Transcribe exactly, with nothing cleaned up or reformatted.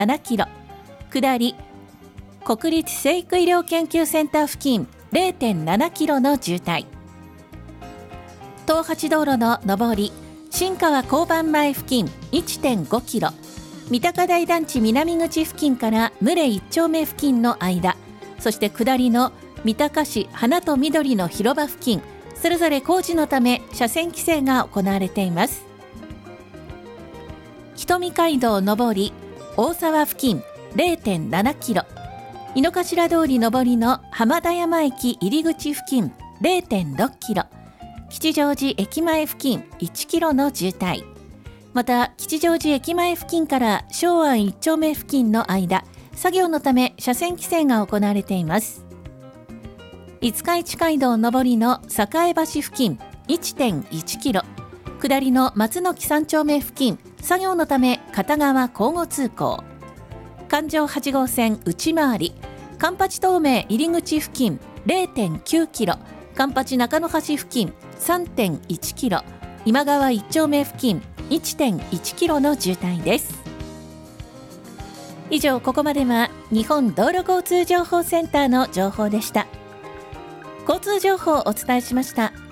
ななキロ、下り国立成育医療研究センター付近 れいてんななキロの渋滞。東八道路の上り新川交番前付近 いってんごキロ、三高台団地南口付近から牟礼一丁目付近の間、そして下りの三鷹市花と緑の広場付近、それぞれ工事のため車線規制が行われています。人見街道上り大沢付近 れいてんななキロ、井の頭通り上りの浜田山駅入り口付近 れいてんろくキロ、吉祥寺駅前付近いちキロの渋滞。また吉祥寺駅前付近から松安一丁目付近の間、作業のため車線規制が行われています。五日市街道上りの栄橋付近 いってんいちキロ、下りの松の木三丁目付近、作業のため片側交互通行。環状はち号線内回り環八東名入り口付近 れいてんきゅうキロ、環八中野橋付近 さんてんいちキロ、今川一丁目付近 いってんいちキロの渋滞です。以上、ここまでは日本道路交通情報センターの情報でした。交通情報をお伝えしました。